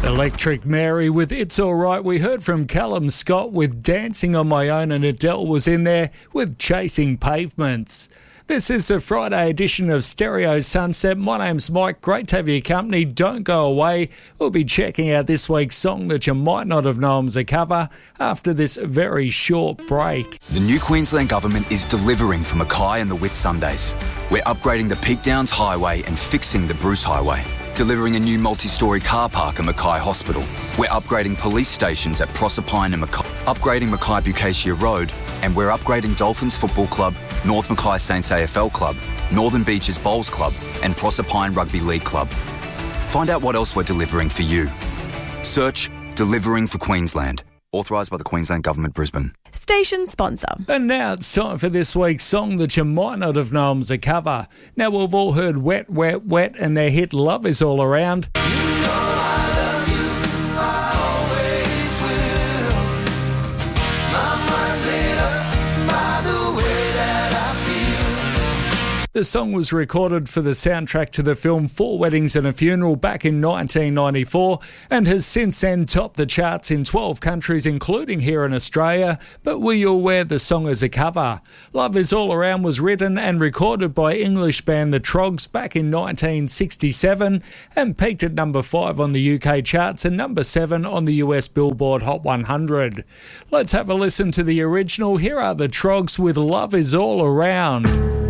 Electric Mary with It's Alright. We heard from Callum Scott with Dancing on My Own, and Adele was in there with Chasing Pavements. This is the Friday edition of Stereo Sunset. My name's Mike. Great to have your company. Don't go away. We'll be checking out this week's song that you might not have known was a cover after this very short break. The new Queensland Government is delivering for Mackay and the Whitsundays. We're upgrading the Peak Downs Highway and fixing the Bruce Highway. Delivering a new multi-storey car park at Mackay Hospital. We're upgrading police stations at Proserpine and Mackay, upgrading Mackay Bucacia Road, and we're upgrading Dolphins Football Club, North Mackay Saints AFL Club, Northern Beaches Bowls Club, and Proserpine Rugby League Club. Find out what else we're delivering for you. Search Delivering for Queensland. Authorised by the Queensland Government, Brisbane. Station sponsor. And now it's time for this week's song that you might not have known was a cover. Now, we've all heard Wet, Wet, Wet and their hit Love Is All Around. The song was recorded for the soundtrack to the film Four Weddings and a Funeral back in 1994 and has since then topped the charts in 12 countries, including here in Australia. But were you aware the song is a cover? Love Is All Around was written and recorded by English band The Troggs back in 1967 and peaked at number 5 on the UK charts and number 7 on the US Billboard Hot 100. Let's have a listen to the original. Here are The Troggs with Love Is All Around.